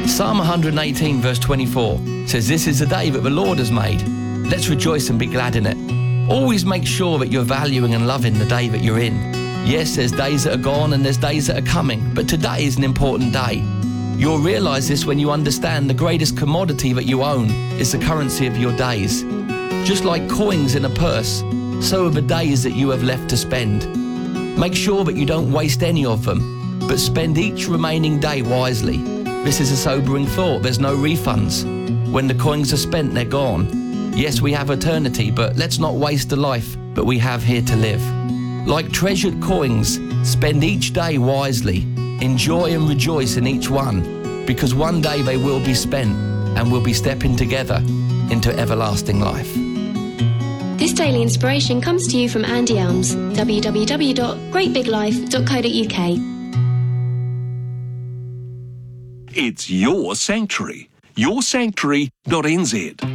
Psalm 118 verse 24 says, "This is the day that the Lord has made. Let's rejoice and be glad in it." Always make sure that you're valuing and loving the day that you're in. Yes, there's days that are gone and there's days that are coming, but today is an important day. You'll realise this when you understand the greatest commodity that you own is the currency of your days. Just like coins in a purse, so are the days that you have left to spend. Make sure that you don't waste any of them, but spend each remaining day wisely. This is a sobering thought. There's no refunds. When the coins are spent, they're gone. Yes, we have eternity, but let's not waste the life that we have here to live. Like treasured coins, spend each day wisely. Enjoy and rejoice in each one, because one day they will be spent and we'll be stepping together into everlasting life. This daily inspiration comes to you from Andy Elms, www.greatbiglife.co.uk. It's your sanctuary. Yoursanctuary.nz.